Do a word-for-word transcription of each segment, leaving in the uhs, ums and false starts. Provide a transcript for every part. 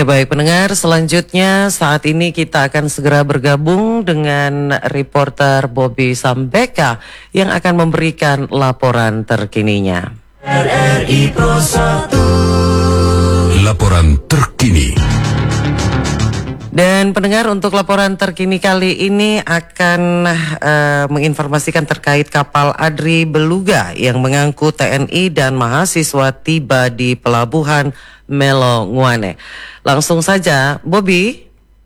Ya baik pendengar, selanjutnya saat ini kita akan segera bergabung dengan reporter Bobby Sambeka yang akan memberikan laporan terkininya. R R I Pro satu. Laporan terkini. Dan pendengar, untuk laporan terkini kali ini akan uh, menginformasikan terkait kapal Adri Beluga yang mengangkut T N I dan mahasiswa tiba di pelabuhan Melonguane. Langsung saja, Bobby.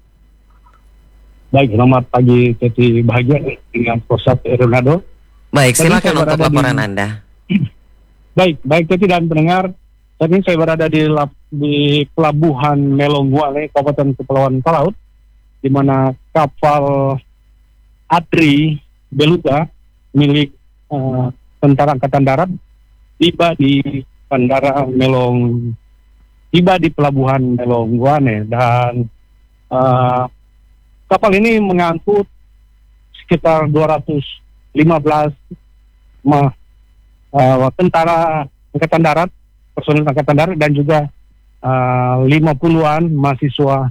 Baik, selamat pagi Teti Bahagia dengan Prosat Ronaldo. Baik, silakan untuk laporan di... Anda. Baik, baik Teti dan pendengar. Saat ini saya berada di, di pelabuhan Melonguane, Kabupaten Kepulauan Talaut, di mana kapal Adri Beluga milik uh, Tentara Angkatan Darat tiba di Bandara Melong, tiba di pelabuhan Melonguane, dan uh, kapal ini mengangkut sekitar dua ratus lima belas ma, uh, tentara Angkatan Darat, personil Angkatan Darat, dan juga uh, lima puluhan mahasiswa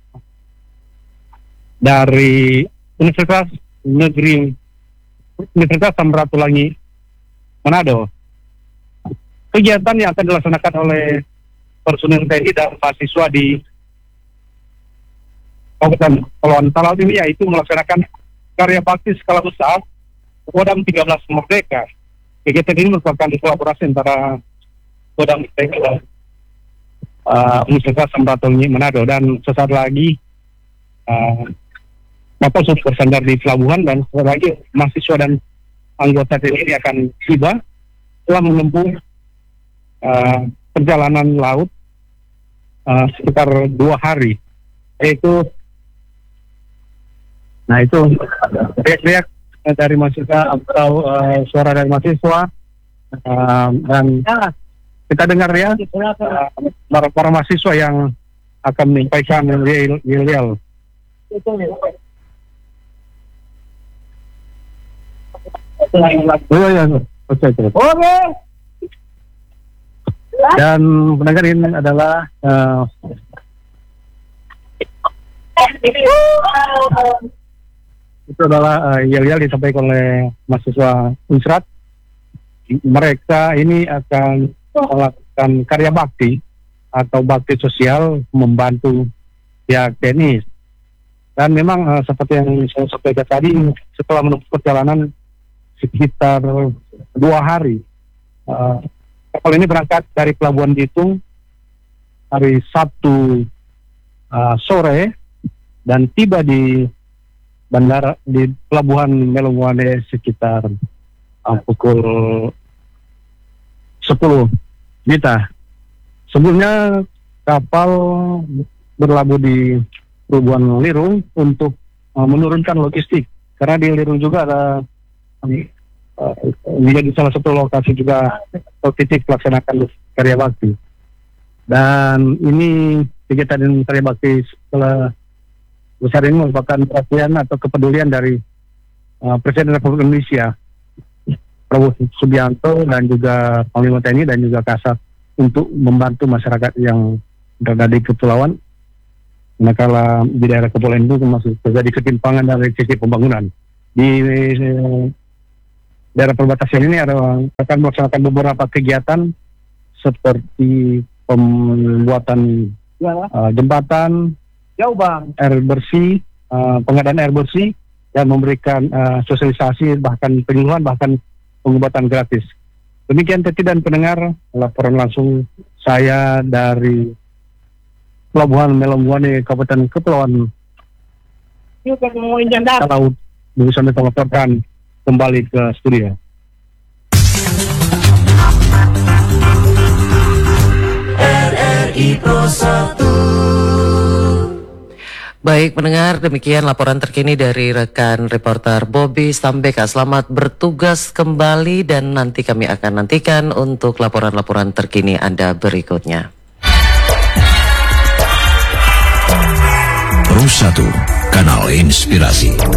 dari Universitas Negeri Universitas Samratulangi Manado. Kegiatan yang akan dilaksanakan oleh personil T N I dan mahasiswa di Kabupaten Kepulauan Talaut ini yaitu melaksanakan karya bakti skala besar Kodam tiga belas Merdeka. Kegiatan ini merupakan kolaborasi antara Kodam Merdeka dan uh, Universitas Samratulangi Manado, dan sesaat lagi uh, kapal sudah bersandar di pelabuhan, dan sesaat lagi mahasiswa dan anggota T N I ini akan tiba setelah menempuh uh, perjalanan laut uh, sekitar dua hari. Yaitu, nah itu riak-riak dari mahasiswa atau uh, suara dari mahasiswa, uh, dan kita dengar ya uh, para, para mahasiswa yang akan menyampaikan yel-yel. Oh ya, oke. Dan pendengar, ini adalah uh, itu adalah uh, yel-yel disampaikan oleh mahasiswa Unsrat. Mereka ini akan melakukan karya bakti atau bakti sosial membantu pihak T N I. Dan memang uh, seperti yang saya sampaikan tadi, setelah menempuh perjalanan sekitar dua hari, uh, kapal ini berangkat dari Pelabuhan Bitung hari Sabtu uh, sore dan tiba di bandara di Pelabuhan Melonguane sekitar uh, pukul sepuluh. Dita, sebelumnya kapal berlabuh di Pelabuhan Lirung untuk uh, menurunkan logistik, karena di Lirung juga ada uh, menjadi salah satu lokasi juga atau titik melaksanakan karya bakti. Dan ini kegiatan karya bakti setelah besar ini merupakan perhatian atau kepedulian dari uh, Presiden Republik Indonesia Prabowo Subianto dan juga Panglima T N I dan juga Kasat untuk membantu masyarakat yang berada di kepulauan. Manakala di daerah kepulauan itu masih terjadi ketimpangan dari sisi pembangunan. Di daerah perbatasan ini ada akan melaksanakan beberapa kegiatan seperti pembuatan uh, jembatan, jauh bang, air bersih, uh, pengadaan air bersih, dan memberikan uh, sosialisasi, bahkan penyuluhan, bahkan pengobatan gratis. Demikian Teti dan pendengar, laporan langsung saya dari Pelabuhan Melonguane, Kabupaten Kepulauan Talaut. Bisa melaporkan kembali ke studio. R R I Pro satu. Baik pendengar, demikian laporan terkini dari rekan reporter Bobby Sambeka. Selamat bertugas kembali dan nanti kami akan nantikan untuk laporan-laporan terkini Anda berikutnya. Pro satu, kanal inspirasi.